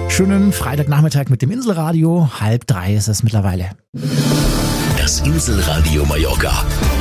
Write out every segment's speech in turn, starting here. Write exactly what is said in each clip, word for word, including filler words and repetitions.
Schönen Freitagnachmittag mit dem Inselradio. Halb drei ist es mittlerweile. Das Inselradio Mallorca.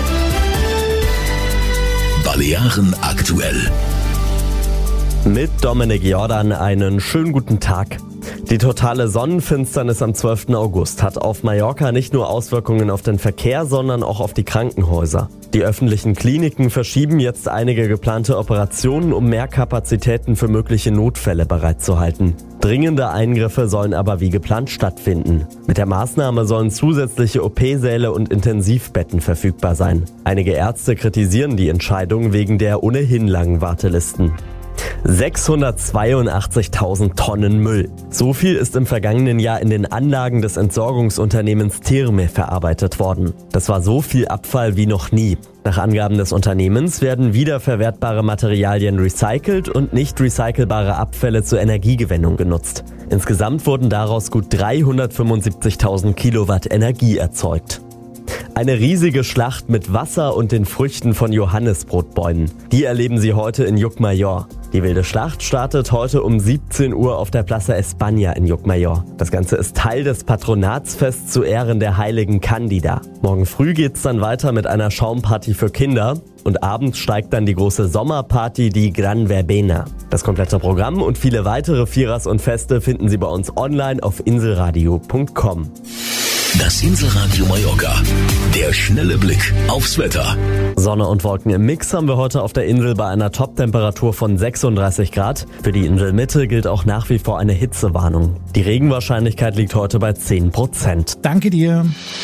Balearen aktuell. Mit Dominik Jordan einen schönen guten Tag. Die totale Sonnenfinsternis am zwölften August hat auf Mallorca nicht nur Auswirkungen auf den Verkehr, sondern auch auf die Krankenhäuser. Die öffentlichen Kliniken verschieben jetzt einige geplante Operationen, um mehr Kapazitäten für mögliche Notfälle bereitzuhalten. Dringende Eingriffe sollen aber wie geplant stattfinden. Mit der Maßnahme sollen zusätzliche O P-Säle und Intensivbetten verfügbar sein. Einige Ärzte kritisieren die Entscheidung wegen der ohnehin langen Wartelisten. sechshundertzweiundachtzigtausend Tonnen Müll. So viel ist im vergangenen Jahr in den Anlagen des Entsorgungsunternehmens Tirme verarbeitet worden. Das war so viel Abfall wie noch nie. Nach Angaben des Unternehmens werden wiederverwertbare Materialien recycelt und nicht recycelbare Abfälle zur Energiegewinnung genutzt. Insgesamt wurden daraus gut dreihundertfünfundsiebzigtausend Kilowatt Energie erzeugt. Eine riesige Schlacht mit Wasser und den Früchten von Johannisbrotbäumen. Die erleben Sie heute in Llucmajor. Die wilde Schlacht startet heute um siebzehn Uhr auf der Plaza España in Llucmajor. Das Ganze ist Teil des Patronatsfests zu Ehren der heiligen Candida. Morgen früh geht's dann weiter mit einer Schaumparty für Kinder. Und abends steigt dann die große Sommerparty, die Gran Verbena. Das komplette Programm und viele weitere Vierers und Feste finden Sie bei uns online auf inselradio punkt com. Das Inselradio Mallorca. Der schnelle Blick aufs Wetter. Sonne und Wolken im Mix haben wir heute auf der Insel bei einer Toptemperatur von sechsunddreißig Grad. Für die Inselmitte gilt auch nach wie vor eine Hitzewarnung. Die Regenwahrscheinlichkeit liegt heute bei zehn Prozent. Danke dir.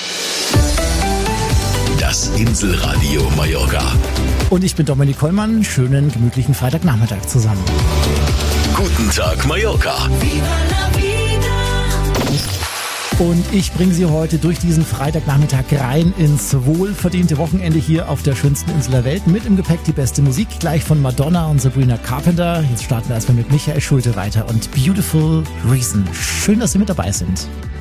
Das Inselradio Mallorca. Und ich bin Dominik Kollmann. Schönen, gemütlichen Freitagnachmittag zusammen. Guten Tag Mallorca. Und ich bringe Sie heute durch diesen Freitagnachmittag rein ins wohlverdiente Wochenende hier auf der schönsten Insel der Welt. Mit im Gepäck die beste Musik, gleich von Madonna und Sabrina Carpenter. Jetzt starten wir erstmal mit Michael Schulte weiter und Beautiful Reason. Schön, dass Sie mit dabei sind.